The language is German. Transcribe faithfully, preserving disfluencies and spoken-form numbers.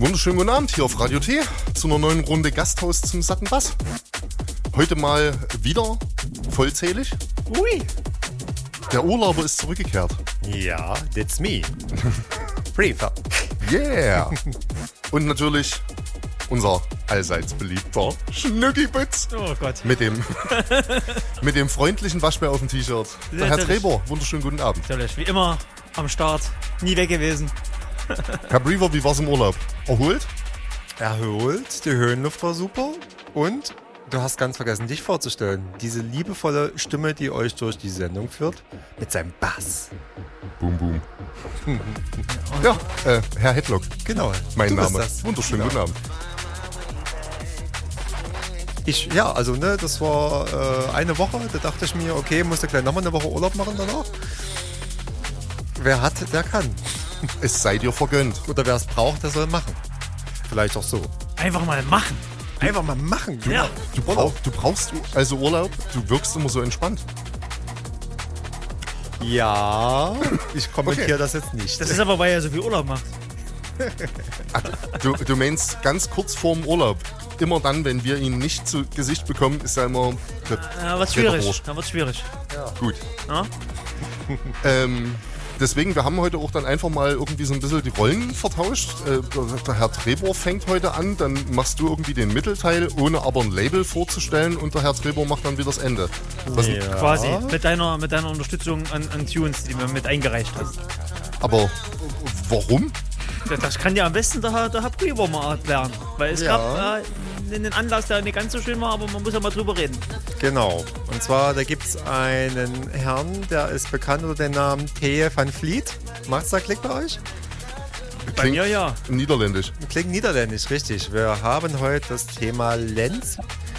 Wunderschönen guten Abend hier auf Radio T zu einer neuen Runde Gasthaus zum satten Bass. Heute mal wieder vollzählig. Ui. Der Urlauber ist zurückgekehrt. Ja, that's me. Briefer. Yeah. Und natürlich unser allseits beliebter Schnuckibutz. Oh Gott. Mit dem, mit dem freundlichen Waschbär auf dem T-Shirt. Der Herr Trebor, wunderschönen guten Abend. Natürlich, wie immer am Start, nie weg gewesen. Herr Briefer, wie war's im Urlaub? Erholt? Erholt, die Höhenluft war super und du hast ganz vergessen, dich vorzustellen. Diese liebevolle Stimme, die euch durch die Sendung führt, mit seinem Bass. Boom, boom. Ja, äh, Herr Hedlock. Genau. Mein du Name. bist das. Wunderschönen Genau. guten Abend. Ich, ja, also ne, das war äh, eine Woche, da dachte ich mir, okay, musste gleich nochmal eine Woche Urlaub machen danach. Wer hat, der kann. Es sei dir vergönnt. Oder wer es braucht, der soll machen. Vielleicht auch so. Einfach mal machen. Einfach mal machen. Du, Ja. du, brauch, du brauchst also Urlaub, du wirkst immer so entspannt. Ja, ich kommentiere Okay. das jetzt nicht. Das ist aber, weil er so viel Urlaub macht. Du, du meinst ganz kurz vorm Urlaub. Immer dann, wenn wir ihn nicht zu Gesicht bekommen, ist er immer... Da wird schwierig. Da wird schwierig. Gut. Ja? Ähm, deswegen, wir haben heute auch dann einfach mal irgendwie so ein bisschen die Rollen vertauscht. Äh, der Herr Trebor fängt heute an, dann machst du irgendwie den Mittelteil, ohne aber ein Label vorzustellen, und der Herr Trebor macht dann wieder das Ende. Was, Ja. Quasi. Mit deiner, mit deiner Unterstützung an, an Tunes, die du mit eingereicht hast. Aber warum? Das, das kann ja am besten der, Herr- der Herr Briefer mal erklären. Weil es Ja. gab äh, einen Anlass, der nicht ganz so schön war, aber man muss ja mal drüber reden. Genau. Und zwar, da gibt es einen Herrn, der ist bekannt unter dem Namen Theo van Vliet. Macht's da Klick bei euch? Bei mir ja. Niederländisch. Klingt niederländisch, richtig. Wir haben heute das Thema Lens.